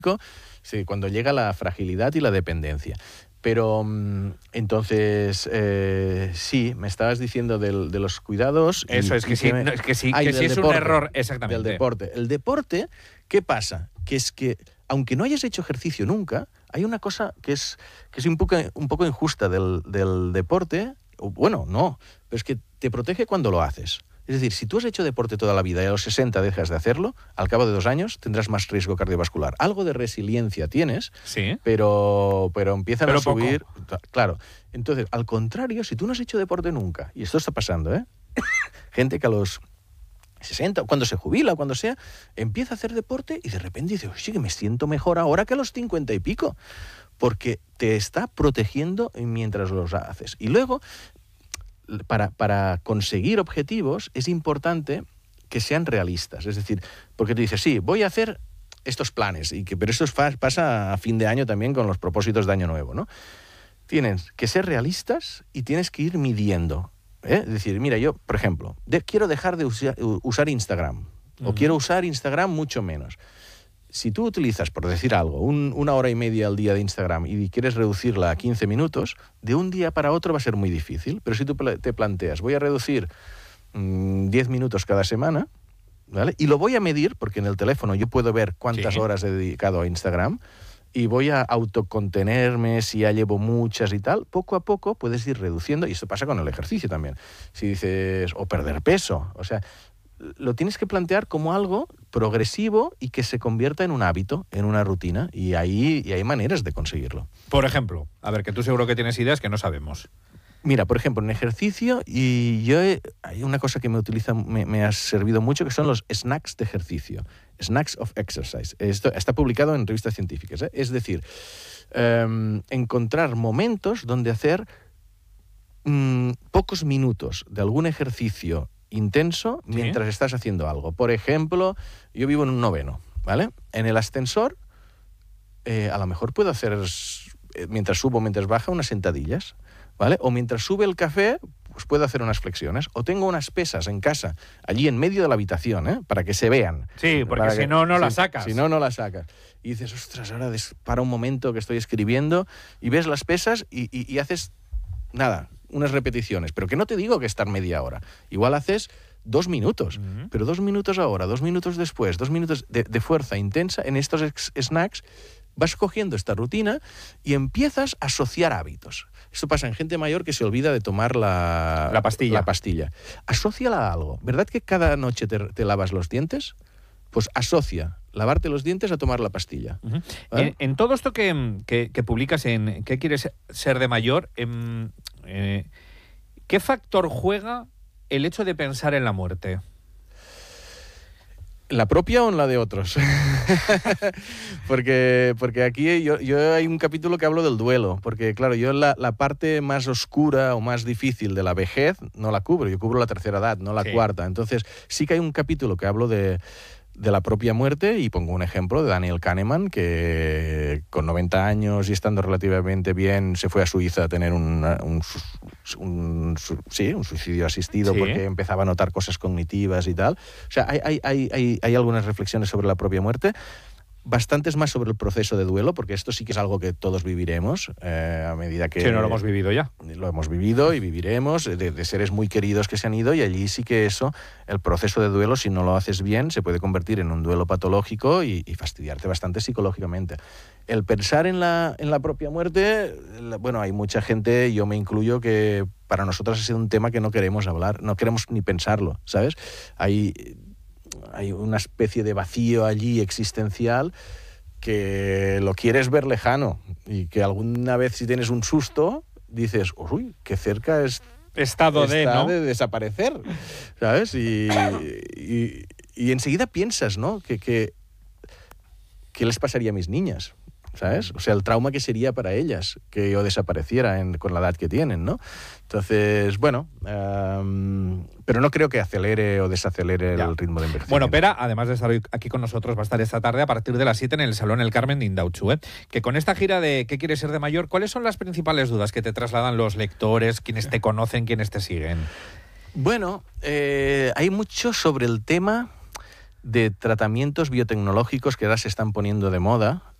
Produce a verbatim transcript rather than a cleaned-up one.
sí, cuando llega la fragilidad y la dependencia. Pero entonces, eh, sí, me estabas diciendo del, de los cuidados. Eso y, es que y sí, que, me, no, es que sí, ay, que sí es deporte, un error, exactamente. Del deporte. El deporte, ¿qué pasa? Que es que, aunque no hayas hecho ejercicio nunca, hay una cosa que es, que es un, poco, un poco injusta del, del deporte. Bueno, no, pero es que te protege cuando lo haces. Es decir, si tú has hecho deporte toda la vida y a los sesenta dejas de hacerlo, al cabo de dos años tendrás más riesgo cardiovascular. Algo de resiliencia tienes, sí, pero, pero empiezan pero a subir. Poco. Claro. Entonces, al contrario, si tú no has hecho deporte nunca, y esto está pasando, ¿eh? Gente que a los sesenta, cuando se jubila, cuando sea, empieza a hacer deporte y de repente dice, oye, que me siento mejor ahora que a los cincuenta y pico, porque te está protegiendo mientras los haces. Y luego, Para, para conseguir objetivos es importante que sean realistas. Es decir, porque tú dices, sí, voy a hacer estos planes, y que, pero esto fa, pasa a fin de año también con los propósitos de año nuevo, ¿no? Tienes que ser realistas y tienes que ir midiendo. ¿eh? Es decir, mira, yo, por ejemplo, de, quiero dejar de usar, usar Instagram, uh-huh. o quiero usar Instagram mucho menos. Si tú utilizas, por decir algo, un, una hora y media al día de Instagram y quieres reducirla a quince minutos, de un día para otro va a ser muy difícil. Pero si tú te planteas, voy a reducir mmm, diez minutos cada semana, ¿vale? Y lo voy a medir, porque en el teléfono yo puedo ver cuántas sí. horas he dedicado a Instagram, y voy a autocontenerme si ya llevo muchas y tal, poco a poco puedes ir reduciendo, y esto pasa con el ejercicio también. Si dices, o perder peso, o sea, lo tienes que plantear como algo progresivo y que se convierta en un hábito, en una rutina, y ahí y hay maneras de conseguirlo. Por ejemplo, a ver, que tú seguro que tienes ideas que no sabemos. Mira, por ejemplo, en ejercicio, y yo he, hay una cosa que me utiliza, me, me ha servido mucho, que son los snacks de ejercicio, snacks of exercise. Esto está publicado en revistas científicas, ¿eh? Es decir, eh, encontrar momentos donde hacer mmm, pocos minutos de algún ejercicio intenso mientras ¿sí? estás haciendo algo. Por ejemplo, yo vivo en un noveno, ¿vale? En el ascensor, eh, a lo mejor puedo hacer, eh, mientras subo, mientras baja, unas sentadillas, ¿vale? O mientras sube el café, pues puedo hacer unas flexiones. O tengo unas pesas en casa, allí en medio de la habitación, ¿eh? Para que se vean. Sí, porque si que, no, no si, las sacas. Si no, no las sacas. Y dices, ostras, ahora des, para un momento que estoy escribiendo, y ves las pesas y, y, y haces, nada, unas repeticiones, pero que no te digo que estar media hora. Igual haces dos minutos, uh-huh. pero dos minutos ahora, dos minutos después, dos minutos de, de fuerza intensa en estos ex- snacks, vas cogiendo esta rutina y empiezas a asociar hábitos. Esto pasa en gente mayor que se olvida de tomar la, la pastilla. La pastilla. Asóciala a algo. ¿Verdad que cada noche te, te lavas los dientes? Pues asocia lavarte los dientes a tomar la pastilla. Uh-huh. ¿Vale? En, en todo esto que, que, que publicas en ¿Qué quieres ser de mayor? En, eh, ¿Qué factor juega el hecho de pensar en la muerte? ¿La propia o en la de otros? porque, porque aquí yo, yo hay un capítulo que hablo del duelo, porque claro, yo la, la parte más oscura o más difícil de la vejez no la cubro, yo cubro la tercera edad, no la sí. cuarta. Entonces sí que hay un capítulo que hablo de... de la propia muerte, y pongo un ejemplo de Daniel Kahneman, que con noventa años y estando relativamente bien se fue a Suiza a tener un, un, un, un, sí, un suicidio asistido, sí. porque empezaba a notar cosas cognitivas y tal. O sea, hay, hay, hay, hay algunas reflexiones sobre la propia muerte, bastantes más sobre el proceso de duelo, porque esto sí que es algo que todos viviremos eh, a medida que... Sí, no lo hemos vivido ya. Lo hemos vivido y viviremos, de, de seres muy queridos que se han ido, y allí sí que eso, el proceso de duelo, si no lo haces bien, se puede convertir en un duelo patológico y, y fastidiarte bastante psicológicamente. El pensar en la, en la propia muerte, la, bueno, hay mucha gente, yo me incluyo, que para nosotros ha sido un tema que no queremos hablar, no queremos ni pensarlo, ¿sabes? Hay... Hay una especie de vacío allí existencial que lo quieres ver lejano, y que alguna vez, si tienes un susto, dices, uy, qué cerca es estado de, está ¿no? de desaparecer, ¿sabes? Y, y, y enseguida piensas, ¿no? Que, que, ¿qué les pasaría a mis niñas? ¿Sabes? O sea, el trauma que sería para ellas que yo desapareciera en, con la edad que tienen, ¿no? Entonces, bueno, um, pero no creo que acelere o desacelere ya. el ritmo de envejecimiento. Bueno, Pera, además de estar hoy aquí con nosotros, va a estar esta tarde a partir de las siete en el Salón El Carmen de Indautxu, ¿eh? Que con esta gira de ¿Qué quieres ser de mayor? ¿Cuáles son las principales dudas que te trasladan los lectores, quienes te conocen, quienes te siguen? Bueno, eh, hay mucho sobre el tema de tratamientos biotecnológicos que ahora se están poniendo de moda,